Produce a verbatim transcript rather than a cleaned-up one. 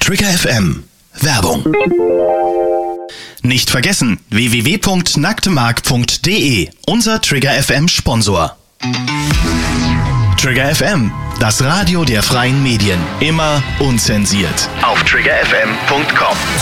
Trigger F M. Werbung. Nicht vergessen, w w w punkt nacktemark punkt de, unser Trigger F M Sponsor. Trigger F M, das Radio der freien Medien. Immer unzensiert. Auf trigger f m punkt com.